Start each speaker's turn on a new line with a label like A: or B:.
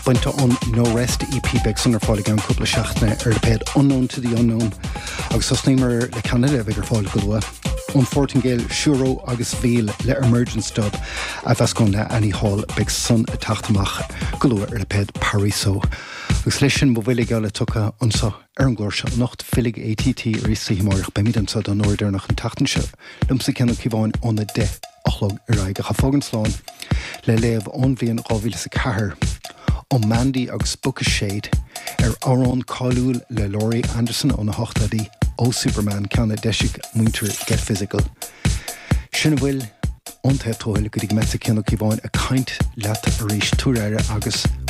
A: Buinte an No Rest EP beg sunnar fáil gan cúpla seachna ar ped Unknown to the Unknown agus sosnímar le Canada bhegur fáil goilua. An Fortingale Shuro agus Veal le Emergence dub a bhescon le Annie Hall beg sun a tachtach goilua ar ped Pariso. Agus leisin bhfuil gaile tucha ansa ar an glóir se nacht filig ATT rísa himorach be mídan sa don order nach an tachtan se. Lumsa cenn cíháin anna de achlog ar aige cha fógan sláin le léamh an bhíon rábhíle sa cahar. O Mandy agus Book of Shade Aaron Callúil le Laurie Anderson on a hochtadí O Superman canna deisic muintir Get Physical. Sinna bhfuil an taobh tóil go dtí meta ceann cíbáin a caint leat a rís túraire agus